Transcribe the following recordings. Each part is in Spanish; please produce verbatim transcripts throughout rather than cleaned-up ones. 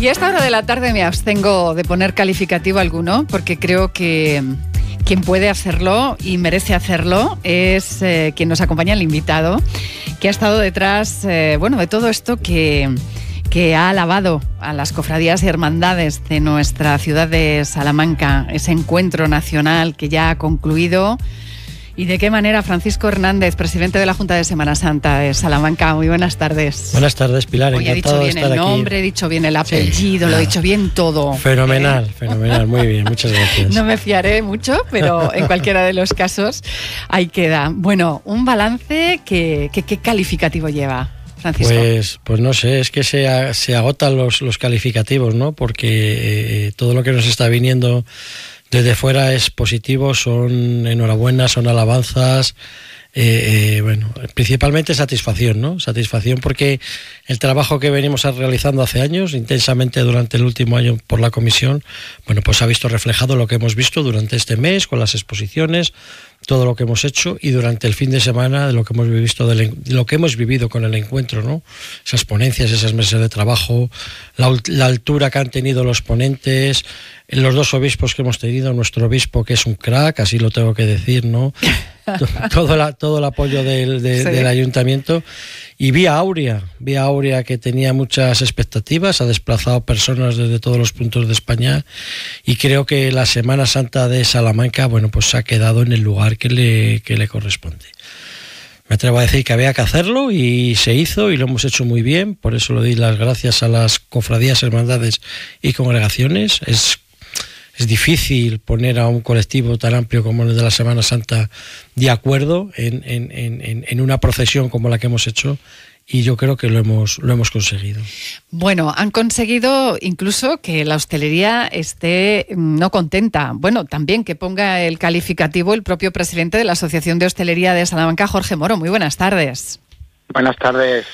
Y a esta hora de la tarde me abstengo de poner calificativo alguno, porque creo que quien puede hacerlo y merece hacerlo es eh, quien nos acompaña, el invitado, que ha estado detrás eh, bueno, de todo esto que, que ha alabado a las cofradías y hermandades de nuestra ciudad de Salamanca, ese encuentro nacional que ya ha concluido. ¿Y de qué manera? Francisco Hernández, presidente de la Junta de Semana Santa de Salamanca. Muy buenas tardes. Buenas tardes, Pilar. Hoy he dicho bien el nombre, he dicho bien el apellido, sí, lo he dicho bien todo. Fenomenal, ¿eh? fenomenal, muy bien, muchas gracias. No me fiaré mucho, pero en cualquiera de los casos ahí queda. Bueno, un balance que, que ¿qué calificativo lleva, Francisco? Pues, pues no sé, es que se, se agotan los, los calificativos, ¿no? Porque eh, todo lo que nos está viniendo desde fuera es positivo, son enhorabuena, son alabanzas, eh, eh, bueno, principalmente satisfacción, ¿no? Satisfacción porque el trabajo que venimos realizando hace años, intensamente durante el último año por la comisión, bueno, pues ha visto reflejado lo que hemos visto durante este mes, con las exposiciones, todo lo que hemos hecho, y durante el fin de semana de lo que hemos visto del, lo que hemos vivido con el encuentro, ¿no? Esas ponencias, esas mesas de trabajo, la, la altura que han tenido los ponentes, los dos obispos que hemos tenido, nuestro obispo que es un crack, así lo tengo que decir, ¿no? todo, la, todo el apoyo del, de, sí. del ayuntamiento. Y Vía Áurea, Vía Áurea que tenía muchas expectativas, ha desplazado personas desde todos los puntos de España, y creo que la Semana Santa de Salamanca, bueno, pues se ha quedado en el lugar que le, que le corresponde. Me atrevo a decir que había que hacerlo y se hizo y lo hemos hecho muy bien, por eso le doy las gracias a las cofradías, hermandades y congregaciones. Es Es difícil poner a un colectivo tan amplio como el de la Semana Santa de acuerdo en, en, en, en una procesión como la que hemos hecho, y yo creo que lo hemos, lo hemos conseguido. Bueno, han conseguido incluso que la hostelería esté no contenta. Bueno, también que ponga el calificativo el propio presidente de la Asociación de Hostelería de Salamanca, Jorge Moro. Muy buenas tardes. Buenas tardes.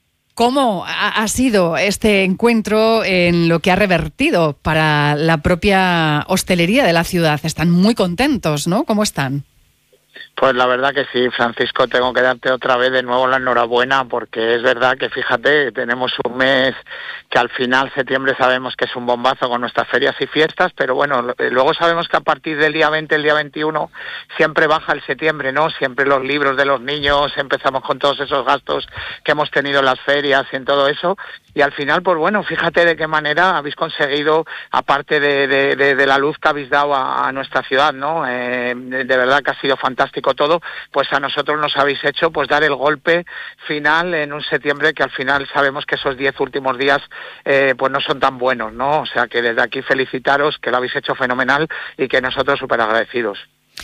¿Cómo ha sido este encuentro en lo que ha revertido para la propia hostelería de la ciudad? Están muy contentos, ¿no? ¿Cómo están? Pues la verdad que sí, Francisco, tengo que darte otra vez de nuevo la enhorabuena, porque es verdad que, fíjate, tenemos un mes que al final, septiembre, sabemos que es un bombazo con nuestras ferias y fiestas, pero bueno, luego sabemos que a partir del día veinte, el día veintiuno, siempre baja el septiembre, ¿no? Siempre los libros de los niños, empezamos con todos esos gastos que hemos tenido en las ferias y en todo eso, y al final, pues bueno, fíjate de qué manera habéis conseguido, aparte de, de, de, de la luz que habéis dado a, a nuestra ciudad, ¿no? Eh, de, de verdad que ha sido fantástico todo, pues a nosotros nos habéis hecho pues dar el golpe final en un septiembre que al final sabemos que esos diez últimos días eh, pues no son tan buenos, ¿no? O sea que desde aquí felicitaros, que lo habéis hecho fenomenal y que nosotros súper agradecidos.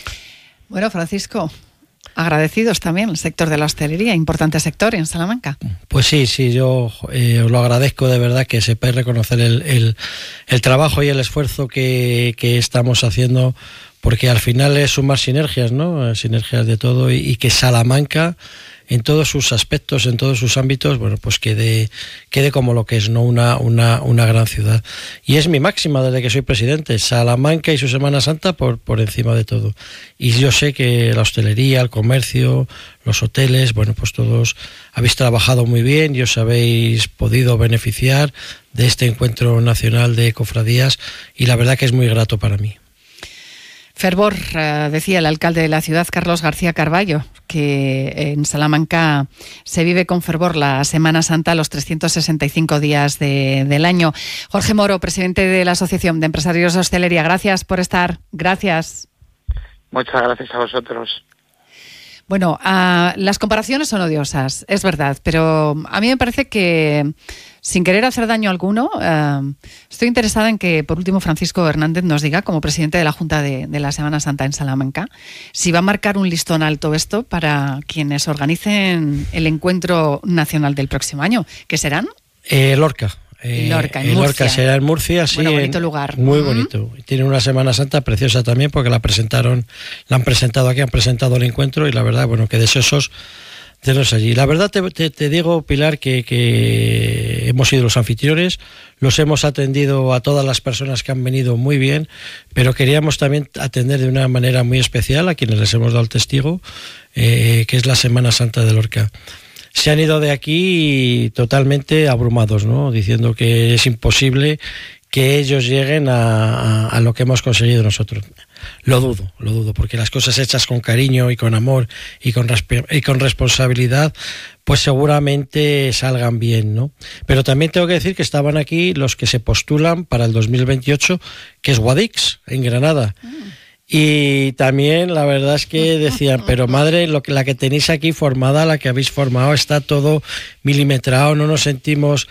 Bueno, Francisco, agradecidos también el sector de la hostelería, importante sector en Salamanca. Pues sí, sí, yo eh, os lo agradezco de verdad, que sepáis reconocer el, el, el trabajo y el esfuerzo que, que estamos haciendo, porque al final es sumar sinergias, ¿no? Sinergias de todo, y, y que Salamanca, en todos sus aspectos, en todos sus ámbitos, bueno, pues quede, quede como lo que es, ¿no? Una, una, una gran ciudad. Y es mi máxima desde que soy presidente, Salamanca y su Semana Santa por, por encima de todo. Y yo sé que la hostelería, el comercio, los hoteles, bueno, pues todos habéis trabajado muy bien y os habéis podido beneficiar de este encuentro nacional de cofradías, y la verdad que es muy grato para mí. Fervor, eh, decía el alcalde de la ciudad, Carlos García Carballo, que en Salamanca se vive con fervor la Semana Santa los trescientos sesenta y cinco días de, del año. Jorge Moro, presidente de la Asociación de Empresarios de Hostelería, gracias por estar. Gracias. Muchas gracias a vosotros. Bueno, uh, las comparaciones son odiosas, es verdad, pero a mí me parece que, sin querer hacer daño alguno, uh, estoy interesada en que, por último, Francisco Hernández nos diga, como presidente de la Junta de, de la Semana Santa en Salamanca, si va a marcar un listón alto esto para quienes organicen el encuentro nacional del próximo año. ¿Qué serán? Eh, Lorca. Eh, Lorca, en el Murcia. Lorca será en Murcia, sí. Bueno, bonito lugar. Muy uh-huh. bonito. Tiene una Semana Santa preciosa también, porque la presentaron, la han presentado aquí, han presentado el encuentro, y la verdad, bueno, que deseosos de los allí. La verdad te, te, te digo, Pilar, que, que hemos sido los anfitriones, los hemos atendido a todas las personas que han venido muy bien, pero queríamos también atender de una manera muy especial a quienes les hemos dado el testigo, eh, que es la Semana Santa de Lorca. se han ido de aquí totalmente abrumados, ¿no? Diciendo que es imposible que ellos lleguen a, a, a lo que hemos conseguido nosotros. Lo dudo, lo dudo, porque las cosas hechas con cariño y con amor y con, y con responsabilidad, pues seguramente salgan bien, ¿no? Pero también tengo que decir que estaban aquí los que se postulan para el dos mil veintiocho, que es Guadix, en Granada. Mm. Y también la verdad es que decían, pero madre, lo que, la que tenéis aquí formada, la que habéis formado, está todo milimetrado, no nos sentimos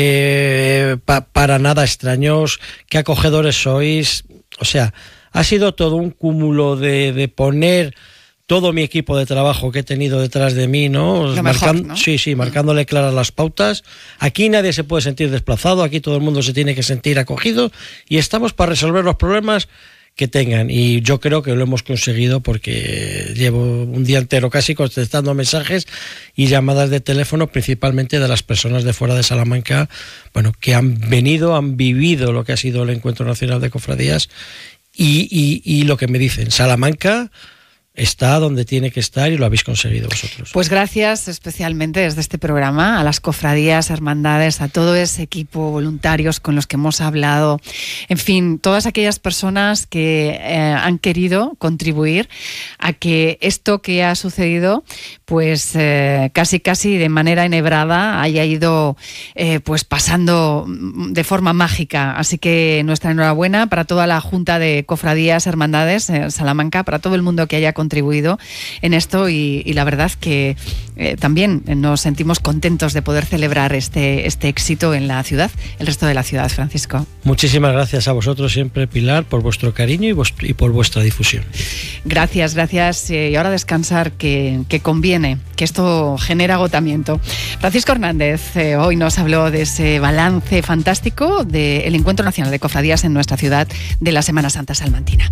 eh, pa, para nada extraños, qué acogedores sois. O sea, ha sido todo un cúmulo de, de poner todo mi equipo de trabajo que he tenido detrás de mí, ¿no? Lo Marcan, mejor, ¿no? Sí, sí, marcándole claras las pautas. Aquí nadie se puede sentir desplazado, aquí todo el mundo se tiene que sentir acogido y estamos para resolver los problemas que tengan, y yo creo que lo hemos conseguido porque llevo un día entero casi contestando mensajes y llamadas de teléfono, principalmente de las personas de fuera de Salamanca, bueno, que han venido, han vivido lo que ha sido el Encuentro Nacional de Cofradías y, y, y lo que me dicen, Salamanca está donde tiene que estar y lo habéis conseguido vosotros. Pues gracias especialmente desde este programa a las cofradías, hermandades, a todo ese equipo, voluntarios con los que hemos hablado, en fin, todas aquellas personas que eh, han querido contribuir a que esto que ha sucedido, pues eh, casi casi de manera enhebrada haya ido eh, pues pasando de forma mágica. Así que nuestra enhorabuena para toda la Junta de Cofradías, Hermandades, eh, Salamanca, para todo el mundo que haya contribuido en esto y, y la verdad que eh, también nos sentimos contentos de poder celebrar este, este éxito en la ciudad, el resto de la ciudad, Francisco. Muchísimas gracias a vosotros siempre, Pilar, por vuestro cariño y, vuestro, y por vuestra difusión. Gracias, gracias. Eh, y ahora descansar, que, que conviene, que esto genera agotamiento. Francisco Hernández eh, hoy nos habló de ese balance fantástico del Encuentro Nacional de Cofradías en nuestra ciudad de la Semana Santa salmantina.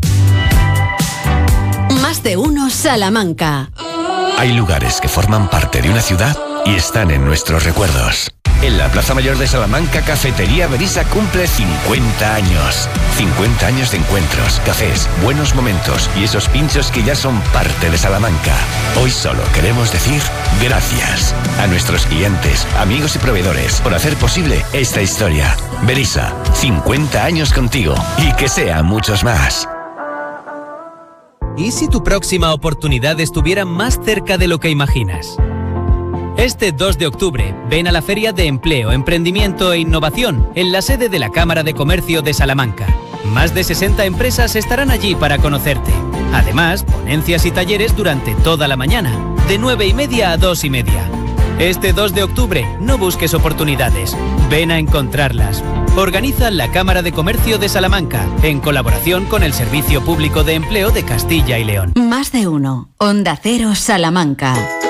Más de uno Salamanca. Hay lugares que forman parte de una ciudad y están en nuestros recuerdos. En la Plaza Mayor de Salamanca, Cafetería Berisa cumple cincuenta años. cincuenta años de encuentros, cafés, buenos momentos y esos pinchos que ya son parte de Salamanca. Hoy solo queremos decir gracias a nuestros clientes, amigos y proveedores por hacer posible esta historia. Berisa, cincuenta años contigo y que sean muchos más. ¿Y si tu próxima oportunidad estuviera más cerca de lo que imaginas? Este dos de octubre, ven a la Feria de Empleo, Emprendimiento e Innovación en la sede de la Cámara de Comercio de Salamanca. Más de sesenta empresas estarán allí para conocerte. Además, ponencias y talleres durante toda la mañana, de nueve y media a dos y media. Este dos de octubre, no busques oportunidades, ven a encontrarlas. Organiza la Cámara de Comercio de Salamanca, en colaboración con el Servicio Público de Empleo de Castilla y León. Más de uno. Onda Cero Salamanca.